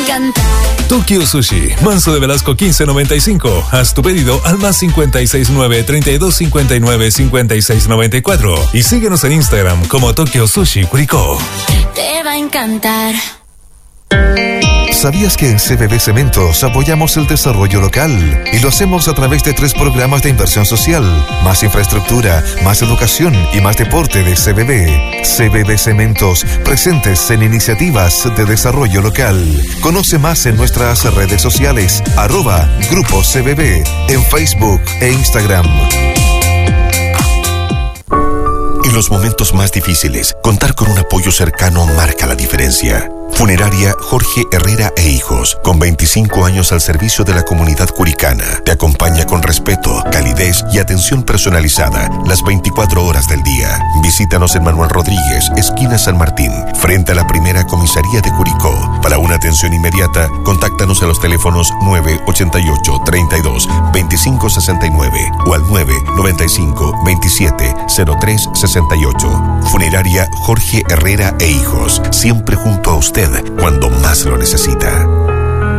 encantar. Tokyo Sushi, Manso de Velasco 1595. Haz tu pedido al más 569-3259-5694 y síguenos en Instagram como Tokyo Sushi Curicó. Te va a encantar. ¿Sabías que en CBB Cementos apoyamos el desarrollo local? Y lo hacemos a través de 3 programas de inversión social, más infraestructura, más educación y más deporte de CBB. CBB Cementos, presentes en iniciativas de desarrollo local. Conoce más en nuestras redes sociales, @Grupo CBB, en Facebook e Instagram. En los momentos más difíciles, contar con un apoyo cercano marca la diferencia. Funeraria Jorge Herrera e Hijos, con 25 años al servicio de la comunidad curicana, te acompaña con respeto, calidez y atención personalizada las 24 horas del día. Visítanos en Manuel Rodríguez, esquina San Martín, frente a la primera comisaría de Curicó. Para una atención inmediata, contáctanos a los teléfonos 988-32-2569 o al 995-27-0368. Funeraria Jorge Herrera e Hijos, siempre junto a usted cuando más lo necesita.